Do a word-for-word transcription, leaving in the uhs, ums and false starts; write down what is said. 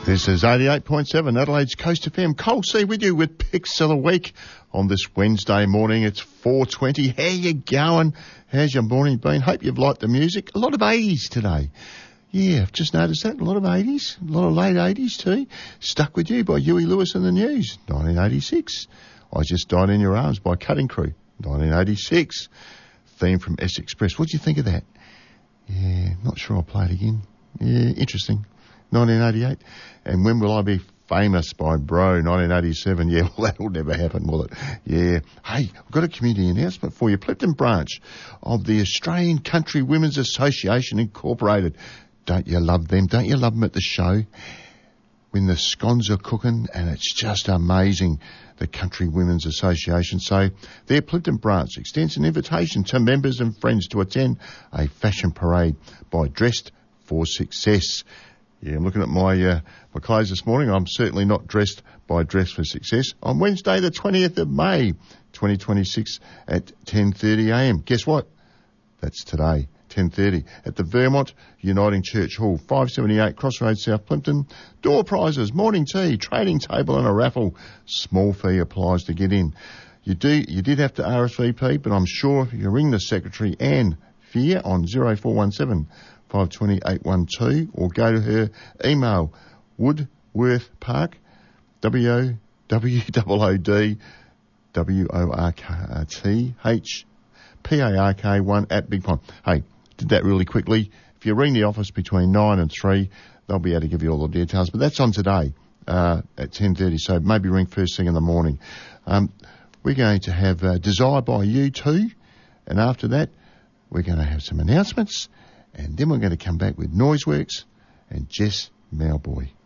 This is eighty-eight point seven Adelaide's Coast F M. Cole C with you with Picks of the Week on this Wednesday morning. It's four twenty. How you going? How's your morning been? Hope you've liked the music. A lot of eighties today. Yeah, I've just noticed that. A lot of eighties. A lot of late eighties too. Stuck With You by Huey Lewis and the News, nineteen eighty-six. I Just Died in Your Arms by Cutting Crew, nineteen eighty-six. Theme from S Express. What do you think of that? Yeah, not sure I'll play it again. Yeah, interesting. nineteen eighty-eight. And When Will I Be Famous by Bro, nineteen eighty-seven. Yeah, well, that'll never happen, will it? Yeah. Hey, I've got a community announcement for you. Plimpton branch of the Australian Country Women's Association Incorporated. Don't you love them? Don't you love them at the show? When the scones are cooking, and it's just amazing, the Country Women's Association. So their Plimpton branch extends an invitation to members and friends to attend a fashion parade by Dressed for Success. Yeah, I'm looking at my uh, my clothes this morning. I'm certainly not dressed by Dress for Success. On Wednesday, the twentieth of May, twenty twenty-six at ten thirty a m. Guess what? That's today, ten thirty, at the Vermont Uniting Church Hall, five seventy-eight Crossroads, South Plimpton. Door prizes, morning tea, trading table and a raffle. Small fee applies to get in. You do you did have to R S V P, but I'm sure if you ring the secretary, Anne Fear, on zero four one seven five two zero eight one two, or go to her email, Woodworth Park, W O W O O D W O R K T H P A R K one at Big Pond. Hey, did that really quickly. If you ring the office between nine and three, they'll be able to give you all the details. But that's on today uh, at ten thirty, so maybe ring first thing in the morning. Um, we're going to have uh, Desire by You too, and after that, we're going to have some announcements. And then we're going to come back with Noiseworks and Jess Malboy.